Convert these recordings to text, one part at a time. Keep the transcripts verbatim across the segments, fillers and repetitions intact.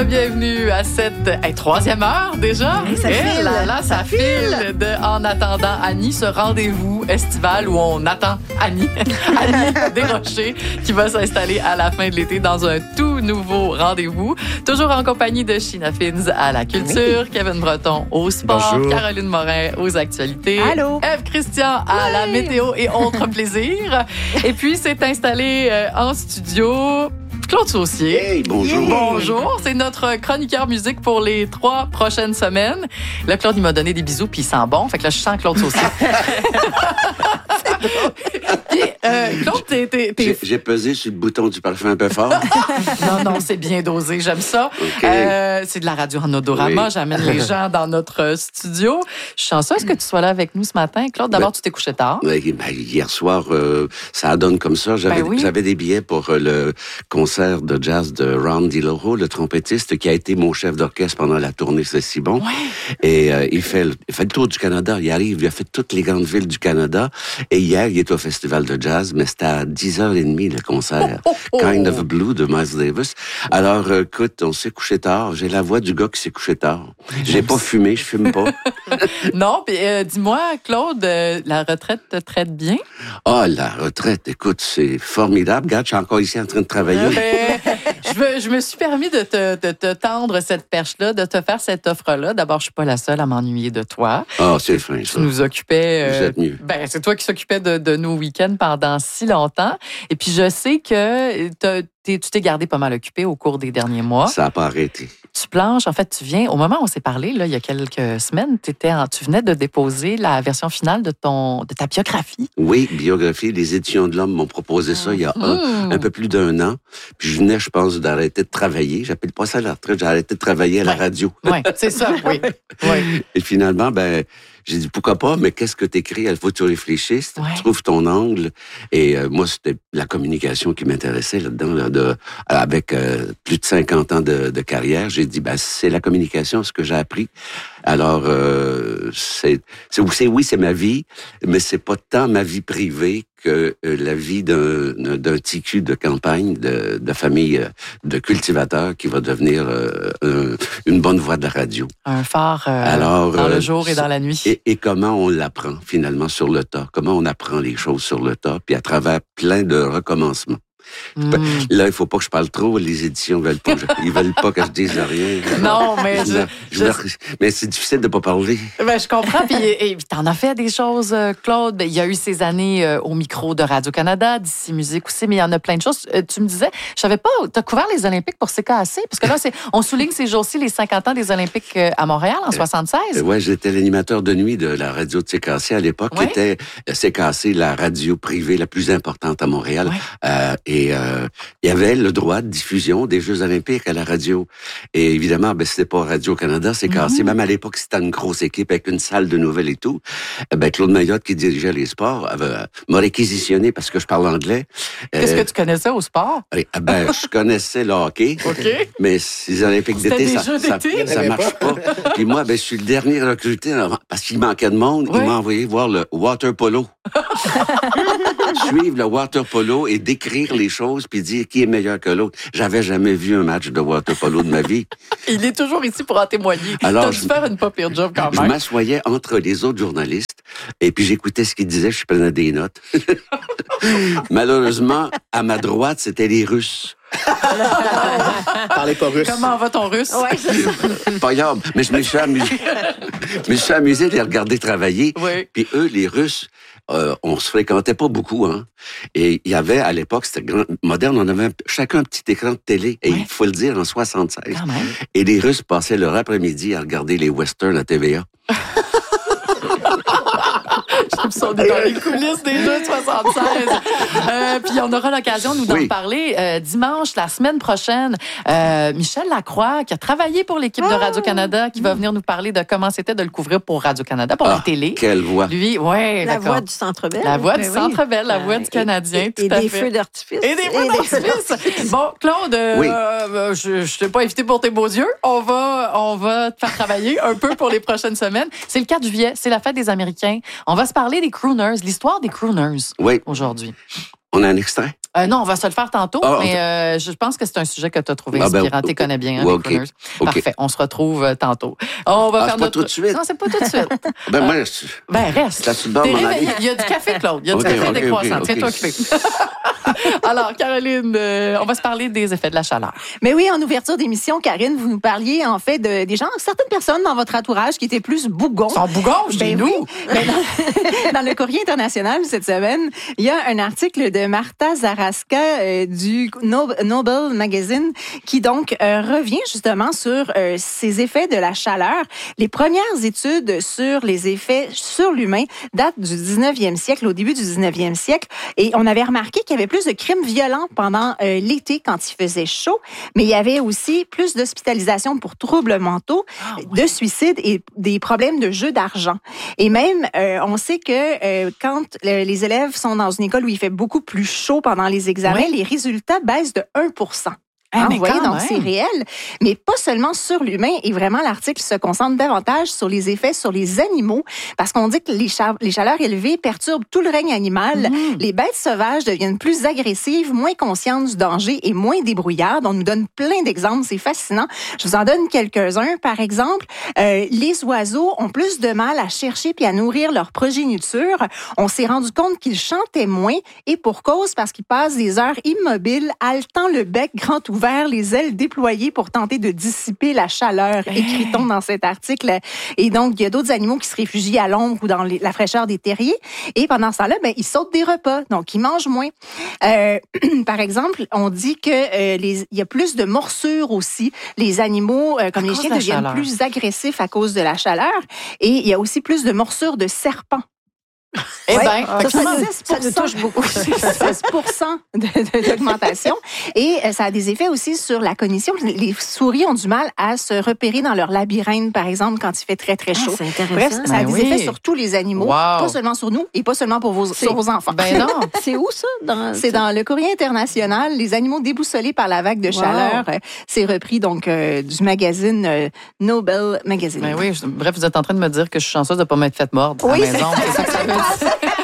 Bienvenue à cette hey, troisième heure déjà. Hey, ça hey, file. Là, là, ça, Ça file. file. De En attendant Annie, ce rendez-vous estival où on attend Annie, Annie Desrochers, qui va s'installer à la fin de l'été dans un tout nouveau rendez-vous. Toujours en compagnie de Sheena Fins à la culture, oui. Kevin Breton au sport, bonjour. Caroline Morin aux actualités, allô, Ève Christian à oui. la météo et autres plaisirs. Et puis s'est installé euh, en studio Claude Saucier. Hey, bonjour. Yeah. Bonjour. C'est notre chroniqueur musique pour les trois prochaines semaines. Là, Claude, il m'a donné des bisous puis il sent bon. Fait que là, je sens Claude Saucier. Puis, euh, Claude, t'es... t'es, t'es... J'ai, j'ai pesé sur le bouton du parfum un peu fort. non, non, c'est bien dosé. J'aime ça. Okay. Euh, c'est de la radio en odorama. Oui. J'amène les gens dans notre studio. Je suis chanceuse que tu sois là avec nous ce matin. Claude, d'abord, ben, tu t'es couché tard. Oui, ben, hier soir, euh, ça donne comme ça. J'avais, ben oui. j'avais des billets pour euh, le concert de jazz de Ron DiLoro, le trompettiste qui a été mon chef d'orchestre pendant la tournée C'est si bon. Ouais. Et euh, il, fait, il fait le tour du Canada. Il arrive, il a fait toutes les grandes villes du Canada. Et hier, il est au festival de jazz, mais c'était à dix heures trente le concert. Oh, oh, oh. Kind of a Blue de Miles Davis. Alors, euh, écoute, on s'est couché tard. J'ai la voix du gars qui s'est couché tard. J'ai pas fumé, je fume pas. Non, puis euh, dis-moi, Claude, euh, la retraite te traite bien? Ah, oh, la retraite, écoute, c'est formidable. Regarde, je suis encore ici en train de travailler. Euh, je, me, je me suis permis de te, de te tendre cette perche-là, de te faire cette offre-là. D'abord, je suis pas la seule à m'ennuyer de toi. Ah, oh, c'est fin, ça. Tu nous occupais... Euh, Vous êtes mieux. Ben, c'est toi qui s'occupais de, de nos week-ends pendant si longtemps. Et puis, je sais que t'as, t'es, tu t'es gardé pas mal occupé au cours des derniers mois. Ça n'a pas arrêté. Tu planches, en fait, tu viens... Au moment où on s'est parlé, là, il y a quelques semaines, t'étais en, tu venais de déposer la version finale de, ton, de ta biographie. Oui, biographie. Les Éditions de l'Homme m'ont proposé ça il y a mmh. un, un peu plus d'un an. Puis je venais, je pense, d'arrêter de travailler. J'appelle pas ça la retraite, j'ai arrêté de travailler à la ouais. radio. Oui, c'est ça, oui. oui. Et finalement, ben... J'ai dit, pourquoi pas, mais qu'est-ce que t'écris? Il faut que tu réfléchisses, ouais. tu trouves ton angle. Et euh, moi, c'était la communication qui m'intéressait là-dedans. Là, de, avec euh, plus de cinquante ans de, de carrière, j'ai dit, ben, c'est la communication, ce que j'ai appris. Alors, euh, c'est, c'est, c'est oui, c'est ma vie, mais c'est pas tant ma vie privée que euh, la vie d'un, d'un T Q de campagne, de, de famille euh, de cultivateurs qui va devenir euh, un, une bonne voix de la radio. Un phare euh, Alors, dans euh, le jour et dans la nuit. Et, et comment on l'apprend finalement sur le tas, comment on apprend les choses sur le tas, puis à travers plein de recommencements. Mmh. Là, il faut pas que je parle trop. Les éditions veulent pas. Ils veulent pas que je dise rien. Non, mais je, je, je, je... mais c'est difficile de pas parler. Ben, je comprends. Puis, et, t'en as fait des choses, Claude. Il y a eu ces années euh, au micro de Radio-Canada, d'ici Musique aussi, mais il y en a plein de choses. Euh, tu me disais, je savais pas, t'as couvert les Olympiques pour C K A C, parce que là, c'est, on souligne ces jours-ci les cinquante ans des Olympiques à Montréal en soixante-seize. Euh, oui, j'étais l'animateur de nuit de la radio de C K A C à l'époque, ouais. qui était C K A C, la radio privée la plus importante à Montréal. Ouais. Euh, et euh, il y avait le droit de diffusion des Jeux olympiques à la radio. Et évidemment, ben, c'était pas Radio-Canada, c'est cassé. Mm-hmm. Même à l'époque, c'était une grosse équipe avec une salle de nouvelles et tout. Ben, Claude Mayotte, qui dirigeait les sports, avait, m'a réquisitionné parce que je parle anglais. Qu'est-ce euh, que tu connaissais au sport? Ben, je connaissais le hockey. OK. Mais les Olympiques c'était d'été, ça, ça, d'été? ça, ça marche pas. Puis moi, ben, je suis le dernier recruté parce qu'il manquait de monde. Oui. Il m'a envoyé voir le water polo. Suivre le water polo et décrire les choses puis dire qui est meilleur que l'autre. J'avais jamais vu un match de water polo de ma vie. Il est toujours ici pour en témoigner. Alors, t'as dû faire une pas pire job quand même. Je m'assoyais entre les autres journalistes et puis j'écoutais ce qu'ils disaient, je prenais des notes. Malheureusement, à ma droite, c'était les Russes. Parlez pas russe. Comment va ton russe? Ouais, c'est ça. Pas grave, mais je me suis amusé. Je me suis amusé de les regarder travailler. Oui. Puis eux, les Russes, euh, on se fréquentait pas beaucoup, hein. Et il y avait, à l'époque, c'était grand, moderne, on avait un, chacun un petit écran de télé. Et il faut le dire, en soixante-seize. Quand même. Et les Russes passaient leur après-midi à regarder les westerns à T V A. Ils sont dans les coulisses des Jeux de soixante-seize. Euh, puis on aura l'occasion, nous, d'en oui. parler euh, dimanche, la semaine prochaine. Euh, Michel Lacroix, qui a travaillé pour l'équipe de Radio-Canada, qui va venir nous parler de comment c'était de le couvrir pour Radio-Canada, pour ah, la télé. Quelle voix! Lui, ouais, La d'accord. voix du Centre-Bell. La voix du oui. Centre-Bell, la voix du Canadien, et, tout et à des fait. feux d'artifice. Et des feux d'artifice! Bon, Claude, euh, oui. euh, je ne t'ai pas invité pour tes beaux yeux. On va, on va te faire travailler un peu pour les prochaines semaines. C'est le quatre juillet, c'est la fête des Américains. On va se parler des crooners, l'histoire des crooners oui. aujourd'hui. On a un extrait? Euh, non, on va se le faire tantôt, ah, mais euh, je pense que c'est un sujet que tu as trouvé inspirant. Ah ben, tu connais bien, hein, ouais, les okay. Parfait, okay. On se retrouve euh, tantôt. On va ah, faire c'est notre... pas tout de suite? Non, c'est pas tout de suite. ben, moi, ben, reste. Il y a du café, Claude. Il y a du okay, café okay, décroissant. Okay, Tiens-toi occupé. Alors, Caroline, euh, on va se parler des effets de la chaleur. Mais oui, en ouverture d'émission, Karine, vous nous parliez en fait de, des gens, certaines personnes dans votre entourage qui étaient plus bougons. Ils sont bougons, chez ben nous. Oui. Ben dans, dans le Courrier international cette semaine, il y a un article de Marta Zaraska euh, du Noble Magazine qui donc euh, revient justement sur euh, ces effets de la chaleur. Les premières études sur les effets sur l'humain datent du dix-neuvième siècle, au début du dix-neuvième siècle, et on avait remarqué qu'il y avait plus de crimes violents pendant euh, l'été quand il faisait chaud, mais il y avait aussi plus d'hospitalisation pour troubles mentaux, ah, ouais. de suicides et des problèmes de jeu d'argent. Et même, euh, on sait que euh, quand le, les élèves sont dans une école où il fait beaucoup plus chaud pendant les examens, oui. les résultats baissent de un pour cent. Hein, vous voyez, donc c'est réel, mais pas seulement sur l'humain. Et vraiment, l'article se concentre davantage sur les effets sur les animaux, parce qu'on dit que les, cha- les chaleurs élevées perturbent tout le règne animal. Mmh. Les bêtes sauvages deviennent plus agressives, moins conscientes du danger et moins débrouillardes. On nous donne plein d'exemples, c'est fascinant. Je vous en donne quelques-uns. Par exemple, euh, les oiseaux ont plus de mal à chercher puis à nourrir leur progéniture. On s'est rendu compte qu'ils chantaient moins, et pour cause, parce qu'ils passent des heures immobiles, haletant le bec grand ouvert, vers les ailes déployées pour tenter de dissiper la chaleur, hey. écrit-on dans cet article. Et donc, il y a d'autres animaux qui se réfugient à l'ombre ou dans les, la fraîcheur des terriers. Et pendant ce temps-là, ben, ils sautent des repas, donc ils mangent moins. Euh, par exemple, on dit que euh, les, il y a plus de morsures aussi. Les animaux, euh, comme les chiens, deviennent chaleur. plus agressifs à cause de la chaleur. Et il y a aussi plus de morsures de serpents. Eh ouais, bien, ça, ça, ça nous touche beaucoup. seize pour cent de, de, d'augmentation. Et euh, ça a des effets aussi sur la cognition. Les souris ont du mal à se repérer dans leur labyrinthe, par exemple, quand il fait très, très chaud. Ah, c'est intéressant. Bref, ça a ben des oui. effets sur tous les animaux, wow. pas seulement sur nous et pas seulement pour vos, sur vos enfants. Ben non. C'est où ça? Dans... C'est dans le Courrier international. Les animaux déboussolés par la vague de wow. chaleur. Euh, c'est repris donc euh, du magazine euh, Noble Magazine. Ben oui. Bref, vous êtes en train de me dire que je suis chanceuse de ne pas m'être faite mordre oui, à la maison. C'est ça que ça veut dire.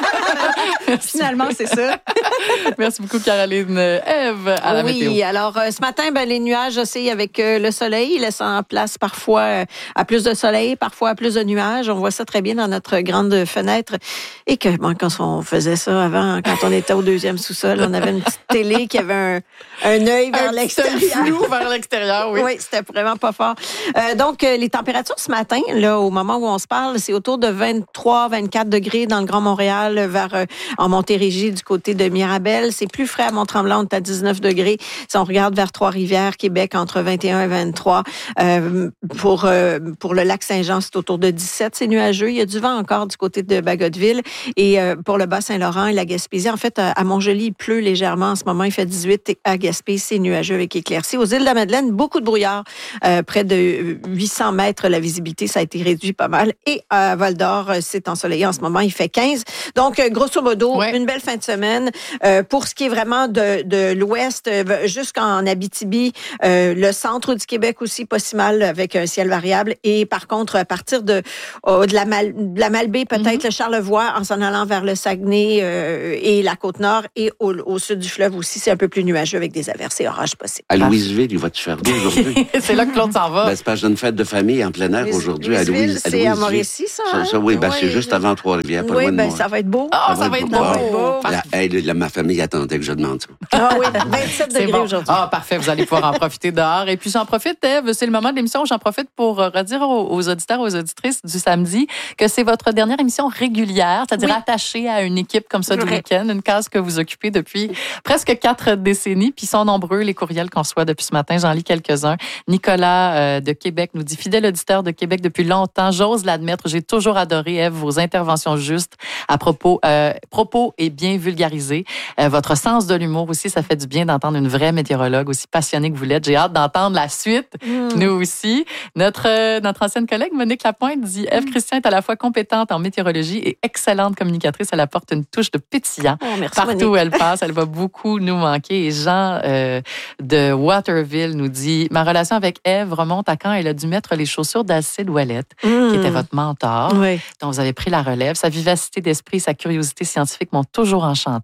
Finalement, c'est ça. Merci beaucoup, Caroline. Ève, à la oui, météo. Oui, alors euh, ce matin, ben, les nuages oscillent avec euh, le soleil, laissant place parfois euh, à plus de soleil, parfois à plus de nuages. On voit ça très bien dans notre grande fenêtre. Et que bon, quand on faisait ça avant, quand on était au deuxième sous-sol, on avait une petite télé qui avait un, un œil vers un l'extérieur. flou vers l'extérieur, oui. Oui, c'était vraiment pas fort. Euh, donc, euh, les températures ce matin, là, au moment où on se parle, c'est autour de vingt-trois à vingt-quatre degrés dans le Grand Montréal, vers euh, en Montérégie, du côté de Mirabel. C'est plus frais à Mont-Tremblant, on est à dix-neuf degrés. Si on regarde vers Trois-Rivières, Québec, entre vingt et un et vingt-trois. Euh, pour, euh, pour le lac Saint-Jean, c'est autour de dix-sept. C'est nuageux. Il y a du vent encore du côté de Bagotville. Et euh, pour le Bas-Saint-Laurent et la Gaspésie, en fait, à Montjoly, il pleut légèrement en ce moment. Il fait dix-huit. Et à Gaspé, c'est nuageux avec éclaircies. Aux îles de la Madeleine, beaucoup de brouillard. Euh, près de huit cents mètres, la visibilité, ça a été réduit pas mal. Et à Val-d'Or, c'est ensoleillé en ce moment. Il fait quinze. Donc, grosso modo, ouais. une belle fin de semaine. Euh, pour ce qui est vraiment de, de l'ouest jusqu'en Abitibi, euh, le centre du Québec aussi, pas si mal avec un ciel variable. Et par contre, à partir de, oh, de, la, Mal, de la Malbaie, peut-être mm-hmm. le Charlevoix, en s'en allant vers le Saguenay euh, et la Côte-Nord, et au, au sud du fleuve aussi, c'est un peu plus nuageux avec des averses et orages possibles. À Louisville, il va-tu faire beau aujourd'hui? C'est là que Claude s'en va. Ben, c'est parce que j'ai une fête de famille en plein air Louis, aujourd'hui à Louisville. C'est à Mauricie, ça? Hein? ça, ça oui, ben, oui, c'est juste avant Trois-Rivières, pas oui, loin de ben, moi. ça va être beau. Oh, ça, ça va être beau. Ça va être beau. La, hey, la, ma famille attendait que je demande ça. Ah oui, vingt-sept degrés bon. Aujourd'hui. Ah, parfait, vous allez pouvoir en profiter dehors. Et puis, j'en profite, Ève, c'est le moment de l'émission où j'en profite pour redire aux, aux auditeurs, aux auditrices du samedi que c'est votre dernière émission régulière, c'est-à-dire oui. attachée à une équipe comme ça du oui. week-end, une case que vous occupez depuis presque quatre décennies. Puis, ils sont nombreux, les courriels qu'on reçoit depuis ce matin. J'en lis quelques-uns. Nicolas euh, de Québec nous dit, fidèle auditeur de Québec depuis longtemps, j'ose l'admettre, j'ai toujours adoré, Ève, vos interventions justes à propos, euh, propos et bien vulgarisés. Euh, votre sens de l'humour aussi, ça fait du bien d'entendre une vraie météorologue aussi passionnée que vous l'êtes. J'ai hâte d'entendre la suite, mmh. nous aussi. Notre, euh, notre ancienne collègue Monique Lapointe dit « Ève mmh. Christian est à la fois compétente en météorologie et excellente communicatrice. Elle apporte une touche de pétillant. Oh, merci, partout Monique. où elle passe. Elle va beaucoup nous manquer. » Et Jean euh, de Waterville nous dit « Ma relation avec Ève remonte à quand elle a dû mettre les chaussures d'Alcide Ouellette, mmh. qui était votre mentor, oui. dont vous avez pris la relève. Sa vivacité d'esprit et sa curiosité scientifique m'ont toujours enchantée.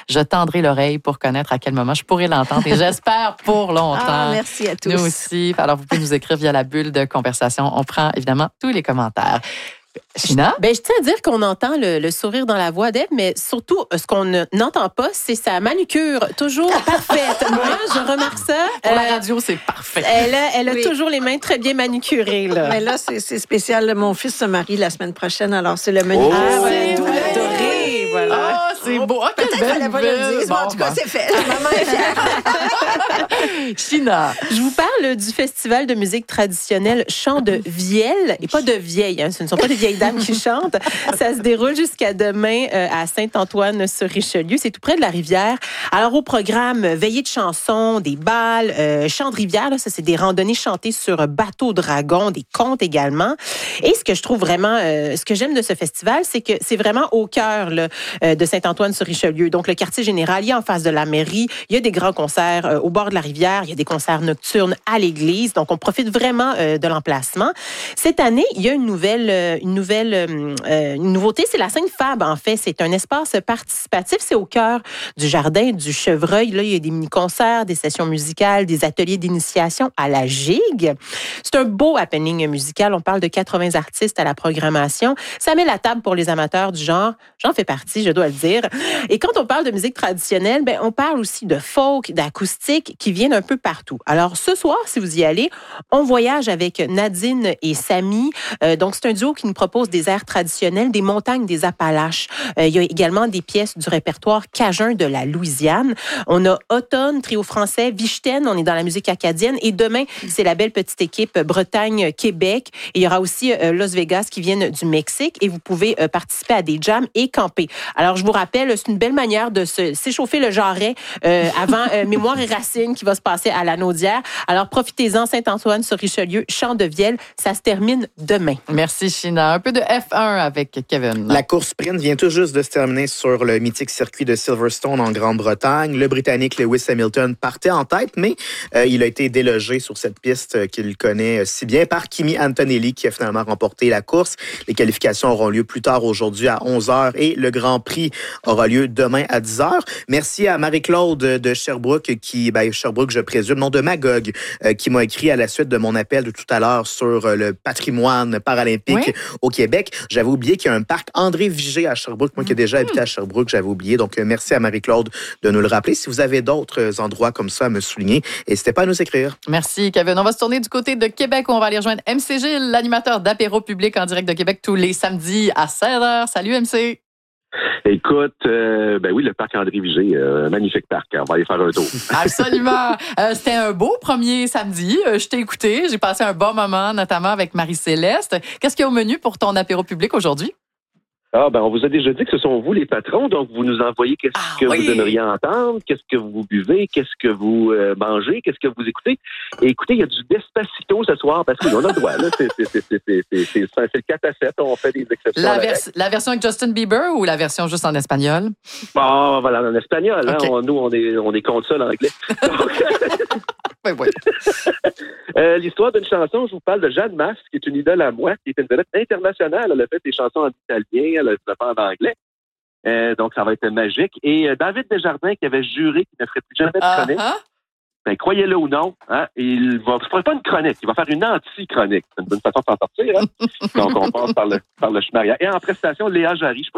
Je tendrai l'oreille pour connaître à quel moment je pourrai l'entendre et j'espère pour longtemps. Ah, merci à tous. Nous aussi. Alors, vous pouvez nous écrire via la bulle de conversation. On prend évidemment tous les commentaires. China? Ben, je tiens à dire qu'on entend le, le sourire dans la voix d'Ève, mais surtout, ce qu'on n'entend pas, c'est sa manucure, toujours parfaite. Moi, je remarque ça. Pour euh, la radio, c'est parfait. Elle a, elle a Oui. toujours les mains très bien manucurées. Là. Mais là, c'est, c'est spécial. Mon fils se marie la semaine prochaine, alors c'est le menu. Oh! Ah, C'est ouais, vrai. adoré, voilà. Ah, c'est beau. Ah, quelle Peut-être belle fallait pas le nouvelle. dire. Bon, en tout cas, Bon, c'est fait. Maman est fière. ben. China. Je vous parle du festival de musique traditionnelle Chant de Vielle, et pas de vieilles, hein, ce ne sont pas des vieilles dames qui chantent. Ça se déroule jusqu'à demain euh, à Saint-Antoine-sur-Richelieu. C'est tout près de la rivière. Alors, au programme, veillée de chansons, des bals, euh, chants de rivière, là, ça, c'est des randonnées chantées sur bateau dragon, des contes également. Et ce que je trouve vraiment, euh, ce que j'aime de ce festival, c'est que c'est vraiment au cœur là, euh, de Saint-Antoine-sur-Richelieu. Donc, le quartier général, il y a en face de la mairie, il y a des grands concerts euh, au bord de la rivière, il y a des concerts nocturnes à l'église. Donc, on profite vraiment euh, de l'emplacement. Cette année, il y a une nouvelle, euh, une nouvelle, euh, une nouveauté, c'est la scène Fab, en fait. C'est un espace participatif. C'est au cœur du jardin du Chevreuil. Là, il y a des mini-concerts, des sessions musicales, des ateliers d'initiation à la gigue. C'est un beau happening musical. On parle de quatre-vingts artistes à la programmation. Ça met la table pour les amateurs du genre. J'en fais partie, je dois le dire. Et quand on parle de musique traditionnelle, ben, on parle aussi de folk, d'acoustique qui viennent un peu partout. Alors, ce soir, si vous y allez, on voyage avec Nadine et Samy. Euh, donc, c'est un duo qui nous propose des airs traditionnels des montagnes des Appalaches. Euh, il y a également des pièces du répertoire cajun de la Louisiane. On a Automne, trio français, Vichten, on est dans la musique acadienne. Et demain, c'est la belle petite équipe Bretagne-Québec. Et il y aura aussi euh, Las Vegas qui viennent du Mexique. Et vous pouvez euh, participer à des jams et camper. Alors, je vous rappelle, c'est une belle manière de se, s'échauffer le jarret euh, avant euh, Mémoire et Racines qui va se passer à la Naudière. Alors, profitez-en, Saint-Antoine-sur-Richelieu, Chant de Vielle. Ça se termine demain. Merci, China. Un peu de F un avec Kevin. La course sprint vient tout juste de se terminer sur le mythique circuit de Silverstone en Grande-Bretagne. Le Britannique Lewis Hamilton partait en tête, mais euh, il a été délogé sur cette piste qu'il connaît si bien par Kimi Antonelli qui a finalement remporté la course. Les qualifications auront lieu plus tard aujourd'hui à onze heures et le Grand Prix aura lieu demain à dix heures. Merci à Marie-Claude de Sherbrooke, qui, ben, Sherbrooke, je présume, non de Magog, euh, qui m'a écrit à la suite de mon appel de tout à l'heure sur euh, le patrimoine paralympique oui. au Québec. J'avais oublié qu'il y a un parc André Vigée à Sherbrooke. Moi qui ai déjà habité à Sherbrooke, j'avais oublié. Donc, euh, merci à Marie-Claude de nous le rappeler. Si vous avez d'autres endroits comme ça à me souligner, n'hésitez pas à nous écrire. Merci, Kevin. On va se tourner du côté de Québec où on va aller rejoindre M C G, l'animateur d'apéro public en direct de Québec tous les samedis à seize heures. Salut, M C. Écoute, euh, ben oui, le parc André Vigée, euh, magnifique parc. On va aller faire un tour. Absolument. Euh, c'était un beau premier samedi. Euh, je t'ai écouté. J'ai passé un bon moment, notamment avec Marie-Céleste. Qu'est-ce qu'il y a au menu pour ton apéro public aujourd'hui? Ah, ben, on vous a déjà dit que ce sont vous les patrons, donc vous nous envoyez qu'est-ce ah, que oui. vous aimeriez entendre, qu'est-ce que vous buvez, qu'est-ce que vous euh, mangez, qu'est-ce que vous écoutez. Et écoutez, il y a du Despacito ce soir, parce qu'on a le droit, là. C'est, c'est, c'est, c'est, c'est, c'est, c'est, c'est le quatre à sept, on fait des exceptions. La, vers- la version avec Justin Bieber ou la version juste en espagnol? Bon, voilà, en espagnol, okay. hein. On, nous, on est, on est contre ça, l'anglais. oui, oui. euh, l'histoire d'une chanson, je vous parle de Jeanne Masse, qui est une idole à moi, qui est une vedette internationale. Elle a fait des chansons en italien, elle a fait en anglais. Euh, donc, ça va être magique. Et euh, David Desjardins, qui avait juré qu'il ne ferait plus jamais de chronique, uh-huh. ben, croyez-le ou non, hein, il va, ne fera pas une chronique, il va faire une anti-chronique. C'est une bonne façon de s'en sortir. Hein? Donc, on passe par le, par le chemin arrière. Et en prestation, Léa Jarry, je